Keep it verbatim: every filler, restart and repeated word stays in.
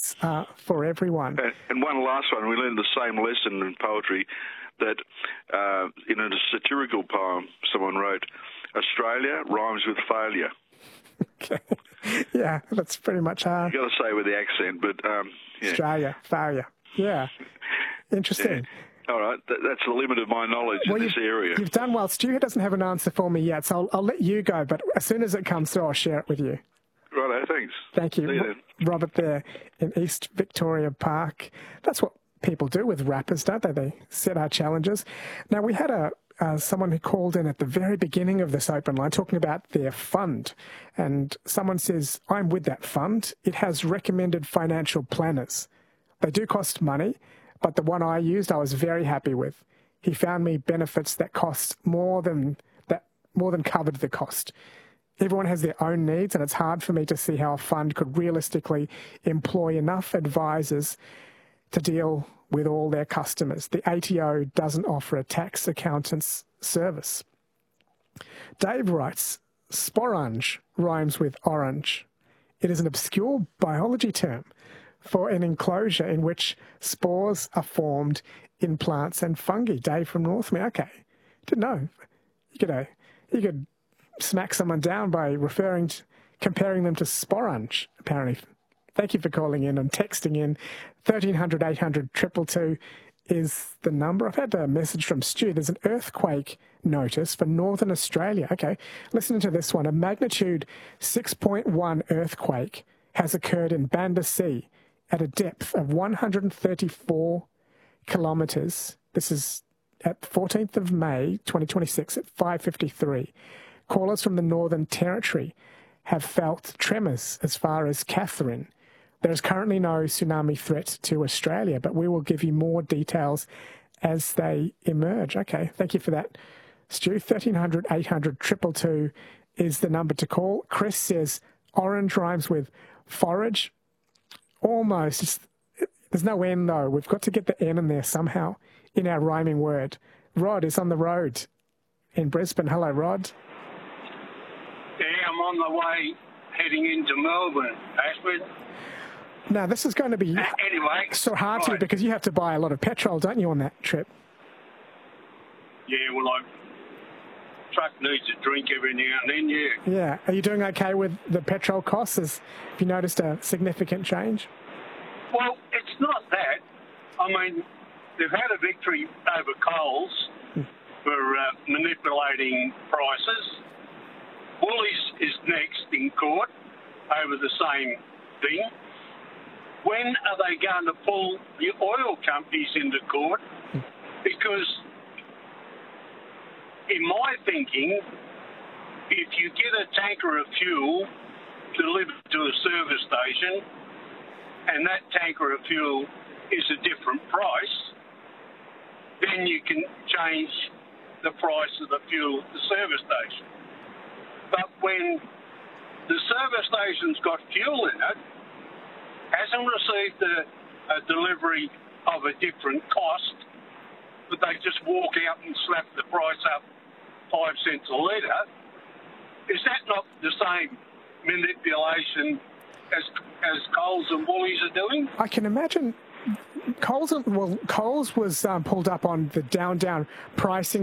price uh, for everyone. And, and one last one, we learned the same lesson in poetry, that uh, in a satirical poem someone wrote, Australia rhymes with failure. Okay. Yeah, that's pretty much hard. You've got to say it with the accent, but... Um, yeah. Australia, failure. Yeah. Interesting. Yeah. All right, Th- that's the limit of my knowledge well, in this area. You've done well. Stu doesn't have an answer for me yet, so I'll, I'll let you go, but as soon as it comes through, I'll share it with you. Righto, thanks. Thank you. you Robert there in East Victoria Park. That's what people do with rappers, don't they? They set our challenges. Now, we had a uh, someone who called in at the very beginning of this open line talking about their fund. And someone says, I'm with that fund. It has recommended financial planners. They do cost money, but the one I used, I was very happy with. He found me benefits that cost more than that, more than covered the cost. Everyone has their own needs, and it's hard for me to see how a fund could realistically employ enough advisors to deal with all their customers. The A T O doesn't offer a tax accountant's service. Dave writes, sporange rhymes with orange. It is an obscure biology term for an enclosure in which spores are formed in plants and fungi. Dave from Northmere. Okay, didn't know. You could, uh, you could smack someone down by referring to, comparing them to sporange, apparently. Thank you for calling in and texting in. thirteen hundred, eight hundred, two two two is the number. I've had a message from Stu. There's an earthquake notice for Northern Australia. Okay, listen to this one. A magnitude six point one earthquake has occurred in Bandar-Sea at a depth of one hundred thirty-four kilometres. This is at fourteenth of May, twenty twenty-six at five fifty-three. Callers from the Northern Territory have felt tremors as far as Catherine. There is currently no tsunami threat to Australia, but we will give you more details as they emerge. Okay, thank you for that, Stu. thirteen hundred, eight hundred, two two two is the number to call. Chris says orange rhymes with forage. Almost. It's, there's no N, though. We've got to get the N in there somehow in our rhyming word. Rod is on the road in Brisbane. Hello, Rod. Yeah, I'm on the way heading into Melbourne, Ashford. Now, this is going to be uh, anyway, so hard right. for you because you have to buy a lot of petrol, don't you, on that trip? Yeah, well, I truck needs a drink every now and then, yeah. Yeah. Are you doing okay with the petrol costs? Has, have you noticed a significant change? Well, it's not that. I mean, they've had a victory over Coles hmm. for uh, manipulating prices. Woolies is next in court over the same thing. When are they going to pull the oil companies into court? Because in my thinking, if you get a tanker of fuel delivered to a service station and that tanker of fuel is a different price, then you can change the price of the fuel at the service station. But when the service station's got fuel in it, hasn't received a, a delivery of a different cost, but they just walk out and slap the price up five cents a litre, is that not the same manipulation as as Coles and Woolies are doing? I can imagine Coles, well, Coles was um, pulled up on the down, down pricing